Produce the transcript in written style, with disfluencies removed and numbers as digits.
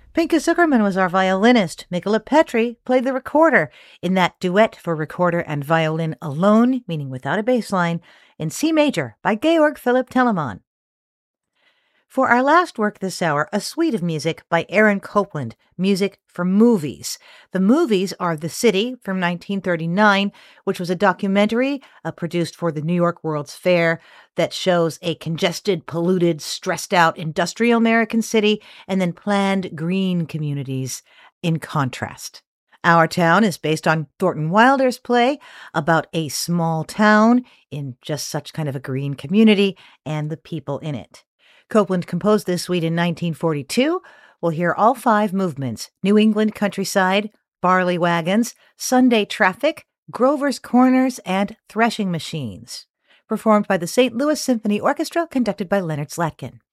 Pinka Zuckerman was our violinist. Mikola Petri played the recorder in that duet for recorder and violin alone, meaning without a bass line, in C major by Georg Philipp Telemann. For our last work this hour, a suite of music by Aaron Copland, music for movies. The movies are The City from 1939, which was a documentary produced for the New York World's Fair that shows a congested, polluted, stressed out industrial American city and then planned green communities in contrast. Our Town is based on Thornton Wilder's play about a small town in just such kind of a green community and the people in it. Copland composed this suite in 1942. We'll hear all 5 movements: New England Countryside, Barley Wagons, Sunday Traffic, Grover's Corners, and Threshing Machines, performed by the St. Louis Symphony Orchestra, conducted by Leonard Slatkin.